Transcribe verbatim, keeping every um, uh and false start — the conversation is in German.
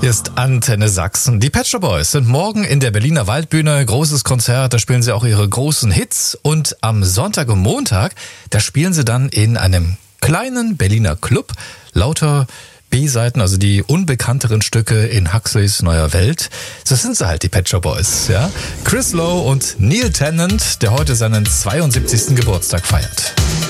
Hier ist Antenne Sachsen. Die Pet Shop Boys sind morgen in der Berliner Waldbühne. Großes Konzert, da spielen sie auch ihre großen Hits. Und am Sonntag und Montag, da spielen sie dann in einem kleinen Berliner Club. Lauter B-Seiten, also die unbekannteren Stücke in Huxleys neuer Welt. So sind sie halt, die Pet Shop Boys. Ja? Chris Lowe und Neil Tennant, der heute seinen zweiundsiebzigsten Geburtstag feiert.